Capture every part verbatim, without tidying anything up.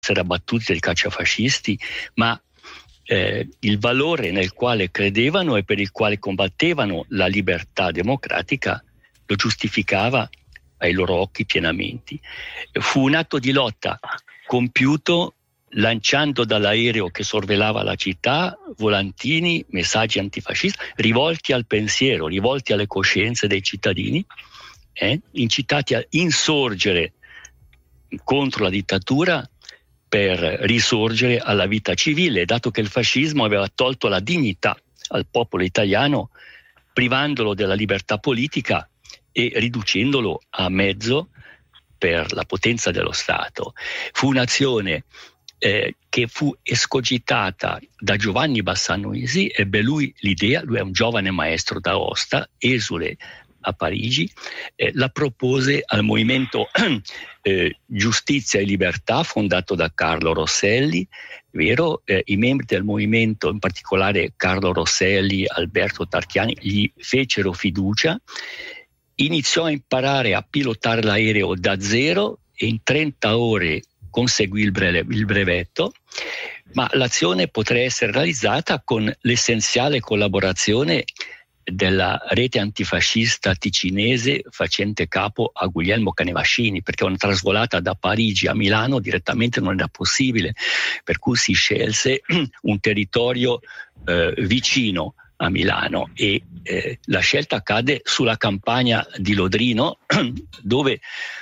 essere abbattuti dai cacciafascisti, ma eh, il valore nel quale credevano e per il quale combattevano la libertà democratica lo giustificava ai loro occhi pienamente. Fu un atto di lotta compiuto lanciando dall'aereo che sorvelava la città volantini, messaggi antifascisti rivolti al pensiero, rivolti alle coscienze dei cittadini, eh, incitati a insorgere contro la dittatura per risorgere alla vita civile, dato che il fascismo aveva tolto la dignità al popolo italiano, privandolo della libertà politica e riducendolo a mezzo per la potenza dello Stato. Fu un'azione eh, che fu escogitata da Giovanni Bassanesi, ebbe lui l'idea, lui è un giovane maestro d'Aosta, esule a Parigi, eh, la propose al movimento eh, Giustizia e Libertà fondato da Carlo Rosselli, vero? Eh, I membri del movimento, in particolare Carlo Rosselli, Alberto Tarchiani, gli fecero fiducia, iniziò a imparare a pilotare l'aereo da zero e in trenta ore conseguì il, bre- il brevetto, ma l'azione potrà essere realizzata con l'essenziale collaborazione della rete antifascista ticinese facente capo a Guglielmo Canevascini, perché una trasvolata da Parigi a Milano direttamente non era possibile, per cui si scelse un territorio eh, vicino a Milano e eh, la scelta accade sulla campagna di Lodrino, dove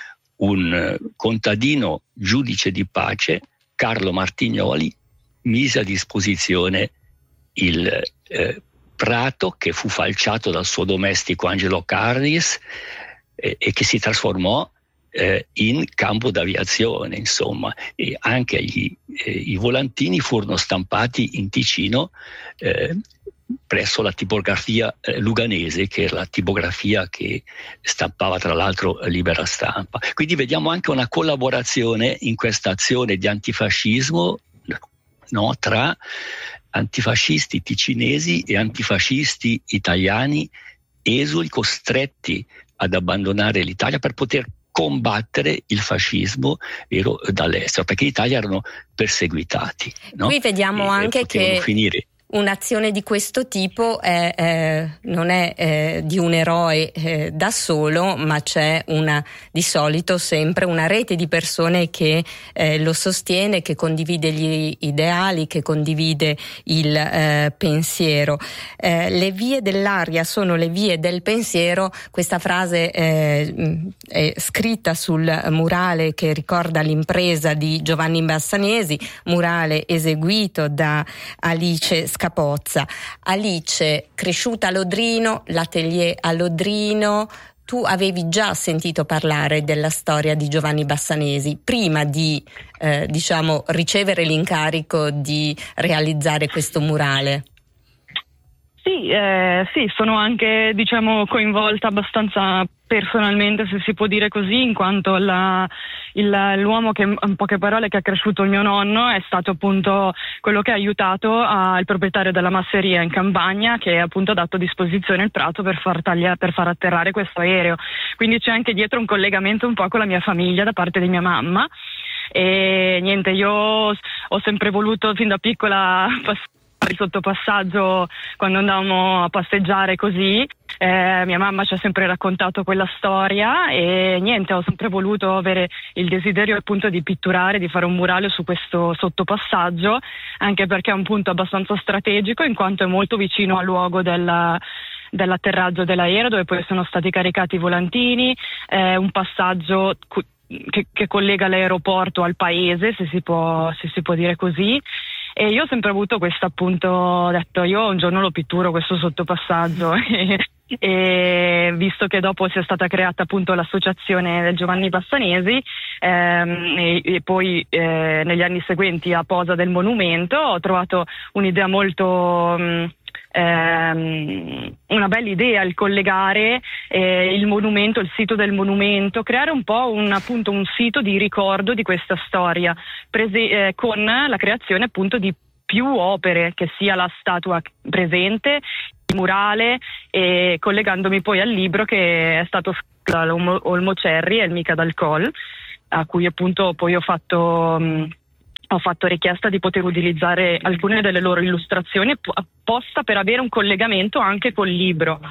un contadino giudice di pace, Carlo Martignoli, mise a disposizione il eh, prato che fu falciato dal suo domestico Angelo Carris eh, e che si trasformò eh, in campo d'aviazione, insomma, e anche gli, eh, i volantini furono stampati in Ticino eh, presso la tipografia eh, luganese, che era la tipografia che stampava tra l'altro Libera Stampa. Quindi vediamo anche una collaborazione in questa azione di antifascismo, no, tra antifascisti ticinesi e antifascisti italiani esuli costretti ad abbandonare l'Italia per poter combattere il fascismo, vero, dall'estero, perché in Italia erano perseguitati, no? Qui vediamo e, anche e che finire. Un'azione di questo tipo è, eh, non è eh, di un eroe eh, da solo, ma c'è una, di solito sempre una rete di persone che eh, lo sostiene, che condivide gli ideali, che condivide il eh, pensiero. Eh, le vie dell'aria sono le vie del pensiero. Questa frase eh, è scritta sul murale che ricorda l'impresa di Giovanni Bassanesi, murale eseguito da Alice Scapozza. Alice, cresciuta a Lodrino, l'atelier a Lodrino, tu avevi già sentito parlare della storia di Giovanni Bassanesi prima di eh, diciamo ricevere l'incarico di realizzare questo murale? Sì, eh, sì, sono anche diciamo coinvolta abbastanza personalmente, se si può dire così, in quanto la, il, l'uomo che, in poche parole, che ha cresciuto il mio nonno è stato appunto quello che ha aiutato a, il proprietario della masseria in Campania, che appunto ha dato a disposizione il prato per far tagliare, per far atterrare questo aereo. Quindi c'è anche dietro un collegamento un po' con la mia famiglia da parte di mia mamma. E niente, io ho sempre voluto fin da piccola passare il sottopassaggio quando andavamo a passeggiare così. Eh, mia mamma ci ha sempre raccontato quella storia e niente, ho sempre voluto avere il desiderio appunto di pitturare, di fare un murale su questo sottopassaggio, anche perché è un punto abbastanza strategico in quanto è molto vicino al luogo della dell'atterraggio dell'aereo, dove poi sono stati caricati i volantini, è un passaggio cu- che, che collega l'aeroporto al paese, se si può, se si può dire così. E io ho sempre avuto questo appunto, ho detto io un giorno lo pitturo questo sottopassaggio e, e visto che dopo sia stata creata appunto l'associazione del Giovanni Bassanesi ehm, e, e poi eh, negli anni seguenti a posa del monumento ho trovato un'idea molto mh, ehm, una bella idea, il collegare eh, il monumento, il sito del monumento, creare un po' un, appunto, un sito di ricordo di questa storia prese- eh, con la creazione appunto di più opere, che sia la statua presente, il murale, e collegandomi poi al libro che è stato scritto da Olmo Cerri e il Mica d'Alcol, a cui appunto poi ho fatto mh, ho fatto richiesta di poter utilizzare alcune delle loro illustrazioni apposta per avere un collegamento anche col libro.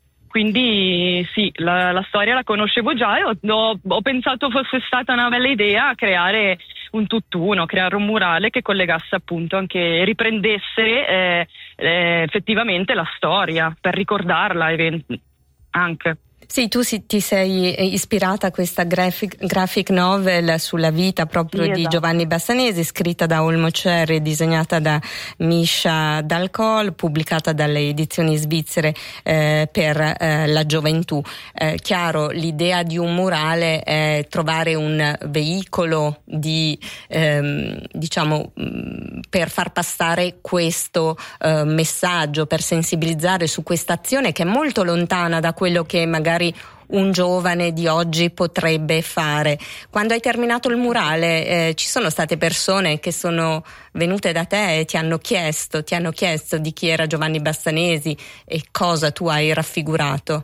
Quindi sì, la, la storia la conoscevo già e ho, ho, ho pensato fosse stata una bella idea creare un tutt'uno, creare un murale che collegasse appunto anche, riprendesse eh, eh, effettivamente la storia per ricordarla event- anche. Sì, tu si, ti sei ispirata a questa graphic, graphic novel sulla vita proprio sì, di esatto. Giovanni Bassanesi, scritta da Olmo Cerri e disegnata da Misha Dalcol, pubblicata dalle edizioni svizzere eh, per eh, la gioventù. Eh, chiaro, l'idea di un murale è trovare un veicolo di, ehm, diciamo, per far passare questo eh, messaggio, per sensibilizzare su questa azione che è molto lontana da quello che magari un giovane di oggi potrebbe fare. Quando hai terminato il murale eh, ci sono state persone che sono venute da te e ti hanno chiesto, ti hanno chiesto di chi era Giovanni Bassanesi e cosa tu hai raffigurato?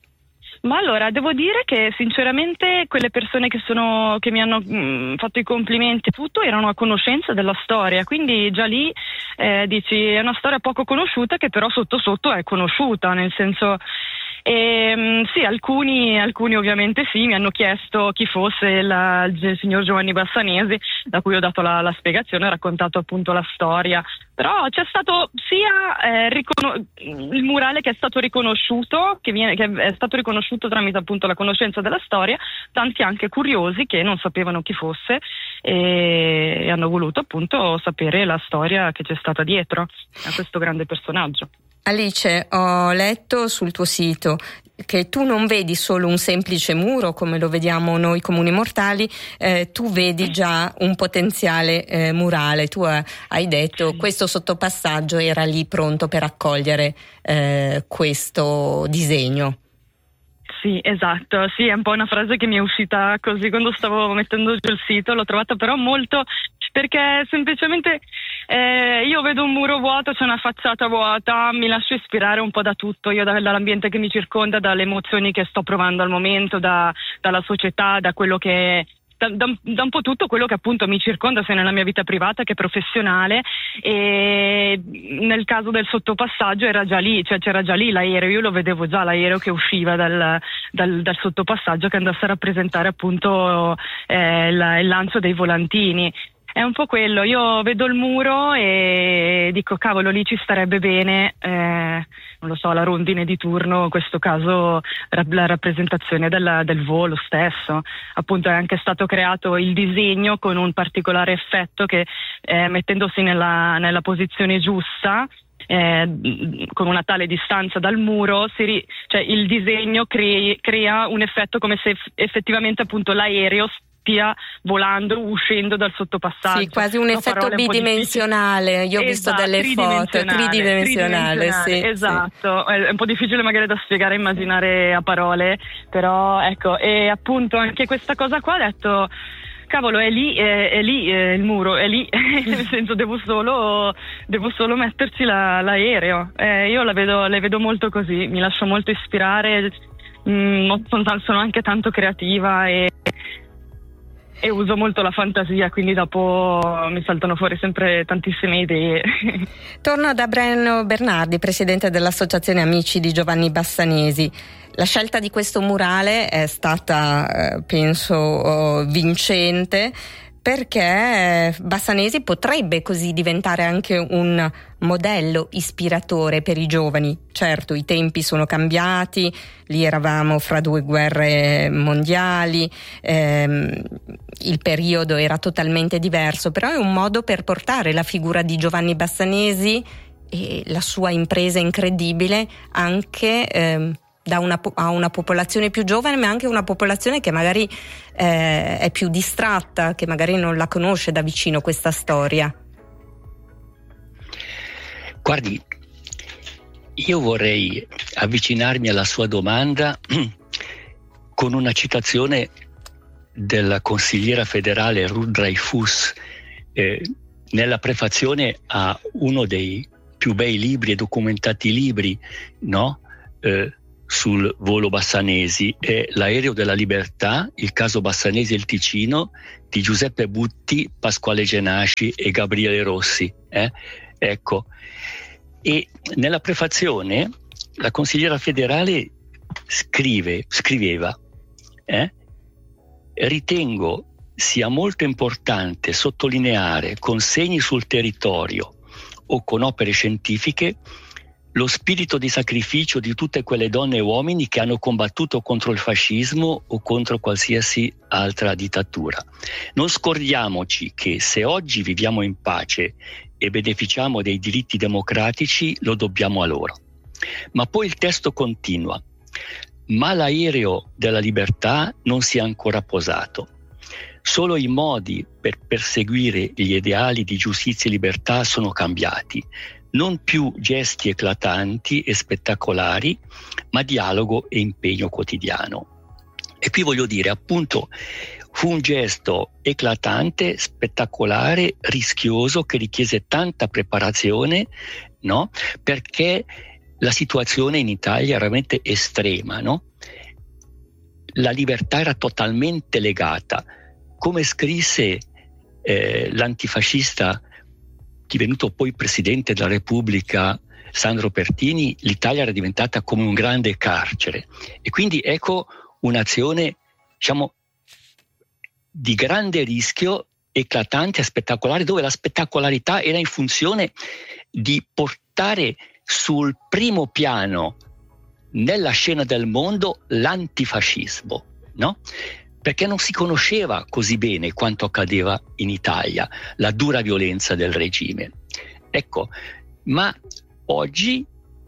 Ma allora, devo dire che sinceramente quelle persone che sono che mi hanno mh, fatto i complimenti e tutto erano a conoscenza della storia, quindi già lì eh, dici è una storia poco conosciuta che però sotto sotto è conosciuta, nel senso E, sì, alcuni, alcuni ovviamente sì, mi hanno chiesto chi fosse la, il signor Giovanni Bassanesi, da cui ho dato la, la spiegazione, ho raccontato appunto la storia. Però c'è stato sia eh, riconos- il murale che è stato riconosciuto, che, viene, che è stato riconosciuto tramite appunto la conoscenza della storia, tanti anche curiosi che non sapevano chi fosse e, e hanno voluto appunto sapere la storia che c'è stata dietro a questo grande personaggio. Alice, ho letto sul tuo sito che tu non vedi solo un semplice muro come lo vediamo noi comuni mortali, eh, tu vedi già un potenziale eh, murale. Tu eh, hai detto sì. Questo sottopassaggio era lì pronto per accogliere eh, questo disegno. Sì, esatto, sì, è un po' una frase che mi è uscita così quando stavo mettendo giù il sito, l'ho trovata però molto, perché semplicemente eh, io vedo un muro vuoto, c'è una facciata vuota, mi lascio ispirare un po' da tutto, io da, dall'ambiente che mi circonda, dalle emozioni che sto provando al momento, da, dalla società, da quello che... Da, da, da un po' tutto quello che appunto mi circonda sia nella mia vita privata che professionale, e nel caso del sottopassaggio era già lì, cioè c'era già lì l'aereo, io lo vedevo già l'aereo che usciva dal, dal, dal sottopassaggio che andasse a rappresentare appunto eh, il, il lancio dei volantini. È un po' quello, io vedo il muro e dico cavolo, lì ci starebbe bene, eh, non lo so, la rondine di turno, in questo caso la rappresentazione del, del volo stesso. Appunto è anche stato creato il disegno con un particolare effetto che eh, mettendosi nella, nella posizione giusta, Eh, con una tale distanza dal muro, si ri- cioè il disegno cre- crea un effetto come se eff- effettivamente appunto l'aereo stia volando, uscendo dal sottopassaggio. Sì, quasi un effetto bidimensionale. Io ho visto esatto, delle foto, tridimensionale, sì. Esatto, sì. È un po' difficile magari da spiegare e immaginare a parole, però ecco, e appunto anche questa cosa qua ho detto cavolo, è lì, è, è lì è il muro, è lì, nel senso devo solo, devo solo metterci la, l'aereo. Eh, io la vedo, le vedo molto così, mi lascio molto ispirare, mh, sono, sono anche tanto creativa e, e uso molto la fantasia, quindi dopo mi saltano fuori sempre tantissime idee. Torno da Breno Bernardi, presidente dell'Associazione Amici di Giovanni Bassanesi. La scelta di questo murale è stata, eh, penso, vincente, perché Bassanesi potrebbe così diventare anche un modello ispiratore per i giovani. Certo, i tempi sono cambiati, lì eravamo fra due guerre mondiali, ehm, il periodo era totalmente diverso, però è un modo per portare la figura di Giovanni Bassanesi e la sua impresa incredibile anche ehm, da una, a una popolazione più giovane, ma anche una popolazione che magari eh, è più distratta, che magari non la conosce da vicino questa storia. Guardi, io vorrei avvicinarmi alla sua domanda con una citazione della consigliera federale Ruth Dreyfus eh, nella prefazione a uno dei più bei libri e documentati libri, no? Eh, sul volo Bassanesi, è L'aereo della libertà, il caso Bassanesi e il Ticino di Giuseppe Butti, Pasquale Genasci e Gabriele Rossi. Eh? Ecco, e nella prefazione la consigliera federale scrive, scriveva eh? ritengo sia molto importante sottolineare con segni sul territorio o con opere scientifiche lo spirito di sacrificio di tutte quelle donne e uomini che hanno combattuto contro il fascismo o contro qualsiasi altra dittatura. Non scordiamoci che se oggi viviamo in pace e beneficiamo dei diritti democratici, lo dobbiamo a loro. Ma poi il testo continua. Ma l'aereo della libertà non si è ancora posato. Solo i modi per perseguire gli ideali di giustizia e libertà sono cambiati. Non più gesti eclatanti e spettacolari, ma dialogo e impegno quotidiano. E qui voglio dire, appunto, fu un gesto eclatante, spettacolare, rischioso, che richiese tanta preparazione, no? Perché la situazione in Italia era veramente estrema, no? La libertà era totalmente legata. Come scrisse eh, l'antifascista divenuto poi Presidente della Repubblica Sandro Pertini, l'Italia era diventata come un grande carcere. E quindi ecco un'azione, diciamo, di grande rischio, eclatante e spettacolare, dove la spettacolarità era in funzione di portare sul primo piano nella scena del mondo l'antifascismo, no? Perché non si conosceva così bene quanto accadeva in Italia, la dura violenza del regime. Ecco, ma oggi,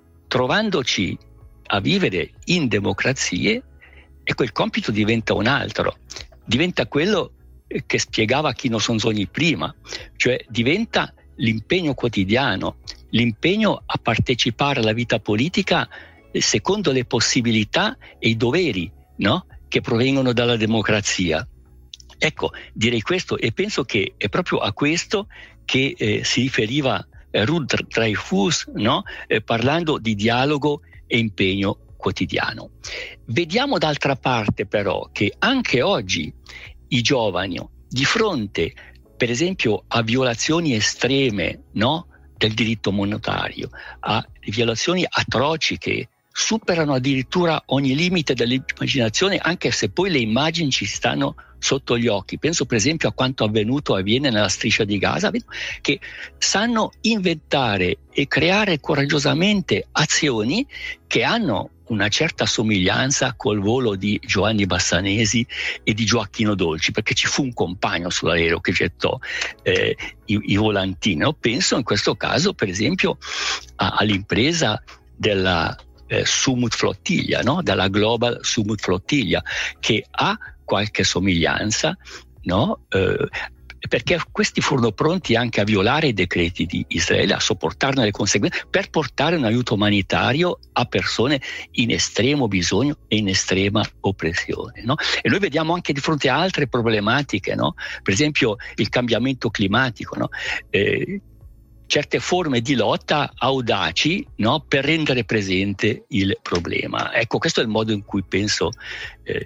trovandoci a vivere in democrazie, ecco, il compito diventa un altro, diventa quello che spiegava Chino Sonzogni prima, cioè diventa l'impegno quotidiano, l'impegno a partecipare alla vita politica secondo le possibilità e i doveri, no? Che provengono dalla democrazia. Ecco, direi questo, e penso che è proprio a questo che eh, si riferiva eh, Ruth Dreyfus, no? eh, parlando di dialogo e impegno quotidiano. Vediamo d'altra parte però che anche oggi i giovani, di fronte per esempio a violazioni estreme, no? del diritto monetario, a violazioni atroci che superano addirittura ogni limite dell'immaginazione, anche se poi le immagini ci stanno sotto gli occhi. Penso per esempio a quanto avvenuto e avviene nella striscia di Gaza, che sanno inventare e creare coraggiosamente azioni che hanno una certa somiglianza col volo di Giovanni Bassanesi e di Gioacchino Dolci, perché ci fu un compagno sull'aereo che gettò eh, i, i volantini. Io penso in questo caso per esempio a, all'impresa della Eh, Sumut Flottiglia, no? Dalla Global Sumut Flottiglia, che ha qualche somiglianza, no? Eh, perché questi furono pronti anche a violare i decreti di Israele, a sopportarne le conseguenze, per portare un aiuto umanitario a persone in estremo bisogno e in estrema oppressione, no? E noi vediamo anche di fronte a altre problematiche, no? Per esempio il cambiamento climatico, no? Eh, certe forme di lotta audaci, no? Per rendere presente il problema. Ecco, questo è il modo in cui penso eh,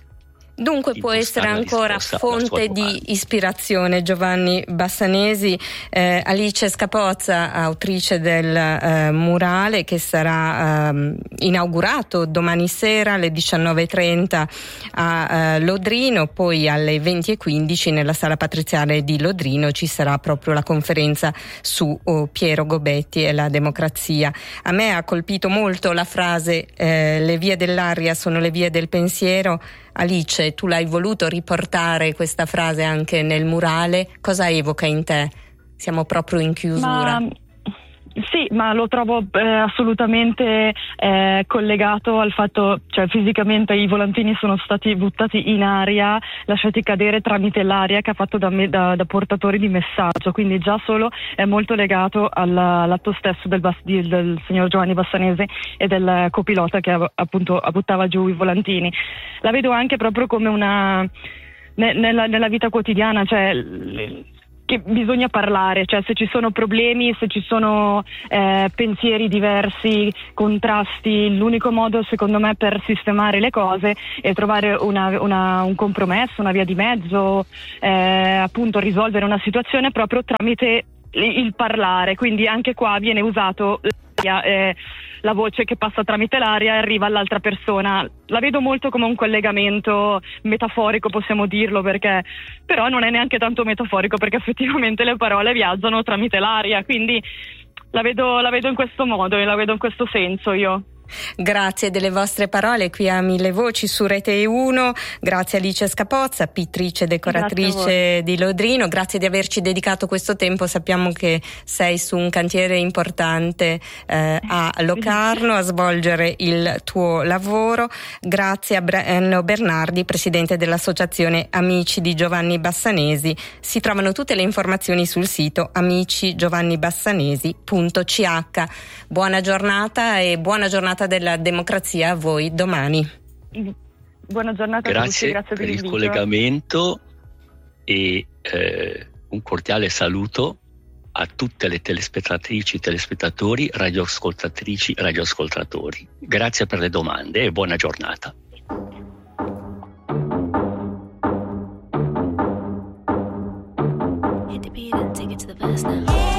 Dunque può essere ancora fonte di ispirazione Giovanni Bassanesi. eh, Alice Scapozza, autrice del eh, murale che sarà eh, inaugurato domani sera alle diciannove e trenta a eh, Lodrino, poi alle venti e quindici nella sala patriziale di Lodrino ci sarà proprio la conferenza su oh, Piero Gobetti e la democrazia. A me ha colpito molto la frase eh, le vie dell'aria sono le vie del pensiero. Alice, tu l'hai voluto riportare questa frase anche nel murale, cosa evoca in te? Siamo proprio in chiusura. Ma, sì, ma lo trovo eh, assolutamente eh, collegato al fatto, cioè fisicamente i volantini sono stati buttati in aria, lasciati cadere tramite l'aria che ha fatto da, me, da, da portatori di messaggio, quindi già solo è molto legato alla, all'atto stesso del, del, del signor Giovanni Bassanesi e del copilota che appunto buttava giù i volantini. La vedo anche proprio come una ne, nella, nella vita quotidiana, cioè che bisogna parlare, cioè se ci sono problemi, se ci sono eh, pensieri diversi, contrasti, l'unico modo secondo me per sistemare le cose è trovare una, una, un compromesso, una via di mezzo, eh, appunto risolvere una situazione proprio tramite il parlare, quindi anche qua viene usato l'aria, eh, la voce che passa tramite l'aria e arriva all'altra persona. La vedo molto come un collegamento metaforico, possiamo dirlo, perché però non è neanche tanto metaforico, perché effettivamente le parole viaggiano tramite l'aria, quindi la vedo, la vedo in questo modo e la vedo in questo senso io. Grazie delle vostre parole qui a Mille Voci su Rete uno, grazie Alice Scapozza, pittrice e decoratrice di Lodrino, grazie di averci dedicato questo tempo, sappiamo che sei su un cantiere importante eh, a Locarno a svolgere il tuo lavoro, grazie a Brenno Bernardi, presidente dell'associazione Amici di Giovanni Bassanesi. Si trovano tutte le informazioni sul sito amici giovanni bassanesi punto c h. Buona giornata e buona giornata della democrazia a voi domani. Buona giornata grazie a tutti, grazie per il l'invito. collegamento e eh, un cordiale saluto a tutte le telespettatrici, telespettatori, radioascoltatrici, radioascoltatori. Grazie per le domande e buona giornata. Hit the beat and take it to the verse now.